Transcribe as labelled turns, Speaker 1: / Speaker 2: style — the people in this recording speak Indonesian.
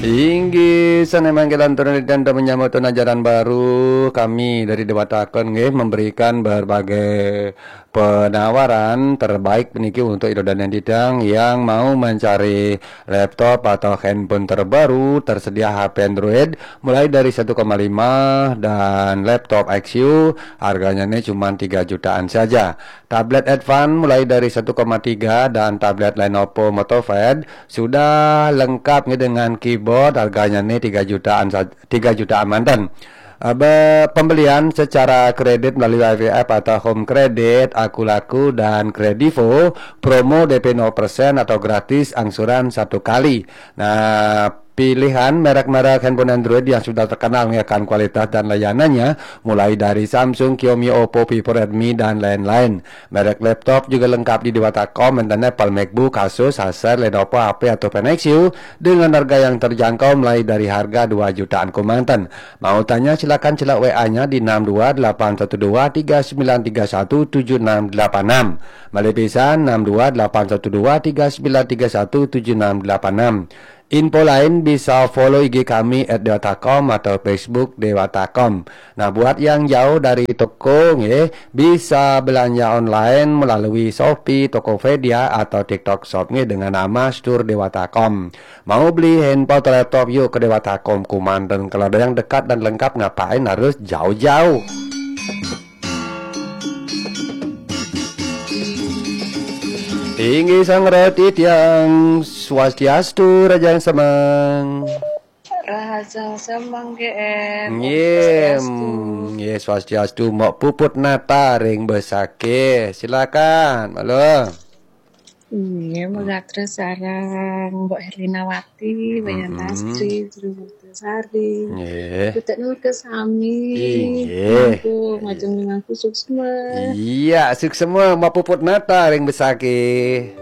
Speaker 1: Tinggi sana manggilan turun dan menyambut ajaran baru kami dari Dewata Akon memberikan berbagai penawaran terbaik peniki untuk Idodan dan Didang yang mau mencari laptop atau handphone terbaru tersedia HP Android mulai dari 1,5 dan laptop XU harganya ini cuma 3 jutaan saja. Tablet Advance mulai dari 1,3 dan tablet Lenovo MotoPad sudah lengkap dengan keyboard harganya nih 3 jutaan 3 jutaan mantan. Pembelian secara kredit melalui IVF atau home credit, Aku Laku dan Kredivo, promo DP 0% atau gratis angsuran 1 kali. Nah, pilihan merek-merek handphone Android yang sudah terkenal akan kualitas dan layanannya mulai dari Samsung, Xiaomi, Oppo, Vivo, Redmi dan lain-lain. Merek laptop juga lengkap di Dewata.com, dan Apple, MacBook, Asus, Acer, Lenovo, HP atau Penexu dengan harga yang terjangkau mulai dari harga 2 jutaan Kumantan. Mau tanya silakan celak WA-nya di 6281239317686. Balik pisan 6281239317686. Info lain bisa follow IG kami @dewata.com atau Facebook Dewata.com. Nah, buat yang jauh dari toko bisa belanja online melalui Shopee, Tokopedia atau TikTok Shop dengan nama Store Dewata.com. Mau beli handphone atau laptop yuk ke Dewata.com Kumandan. Kalau ada yang dekat dan lengkap ngapain harus jauh-jauh. Tinggi sang retit yang swastiastu raja yang semang.
Speaker 2: Raja semang GM.
Speaker 1: Ye swastiastu mau puput nata ring besake. Silakan, halo.
Speaker 2: Iya, mengatur sarang Mbak Herlinawati, Bayan Lastri, Sari. Kita nur kesami. Aku ngajeng dengan kusuk semua.
Speaker 1: Iya, suk semua mau puput nata ring besake.